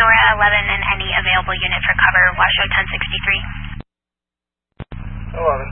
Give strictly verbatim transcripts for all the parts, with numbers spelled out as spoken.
Nora eleven and any available unit for cover, Washoe ten sixty-three. eleven.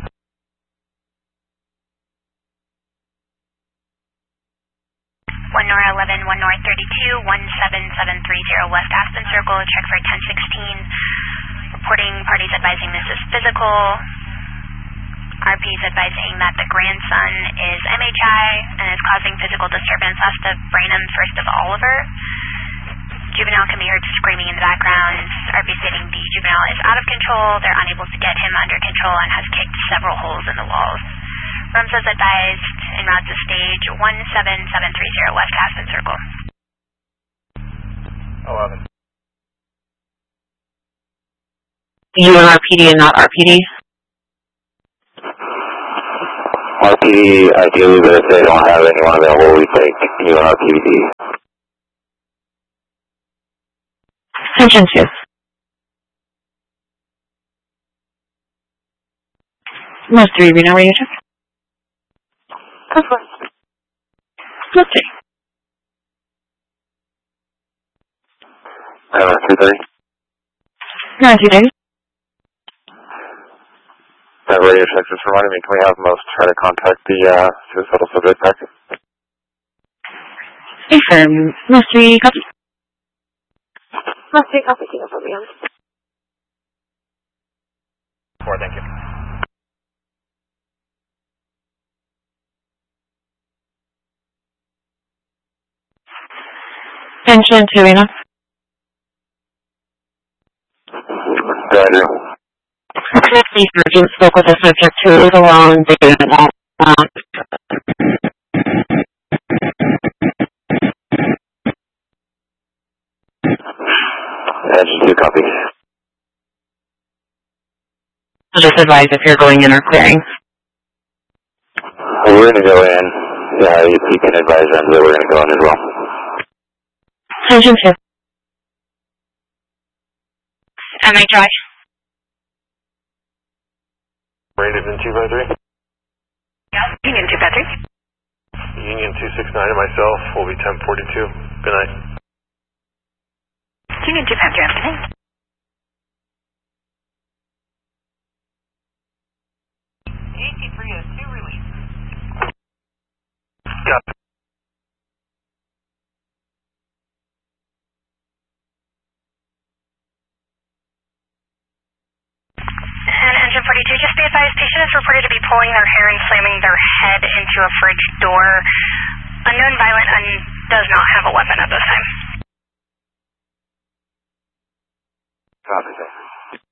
one Nora eleven, one North thirty-two, one seven seven three zero West Aspen Circle, check for ten sixteen. Reporting parties advising this is physical. R P is advising that the grandson is M H I and is causing physical disturbance as to Branham First of Oliver. Juvenile can be heard screaming in the background. R P stating the juvenile is out of control. They're unable to get him under control and has kicked several holes in the walls. R U M S as advised, en route to stage one seven seven three zero West Aspen Circle. eleven. You and R P D and not R P D? R P D ideally, but if they don't have anyone available, we take you and R P D. Attention two. Most three, Reno, ready to check? Go for it. Most three. Uh, two thirty. nine two thirty. That radio check just reminded me, can we have most try to contact the uh, suicidal subject back? Affirm. Most three, copy. Most three, copy, single for Leon. Four, thank you. Attention two, Reno. Roger. The surgeon spoke with the subject who is alone. They did not want. Engine two, copy. Just advise if you're going in or clearing. We're going to go in. Yeah, you, you can advise them that we're going to go in as well. Attention two. M H I. Rated in two five three. Yes, Union two five three. Union two six nine and myself will be ten forty-two. Good night. Union two five three, afternoon. eighty-three has two releases. Got it. And engine forty-two, just be advised, patient is reported to be pulling their hair and slamming their head into a fridge door. Unknown violent and does not have a weapon at this time. Copy, sir.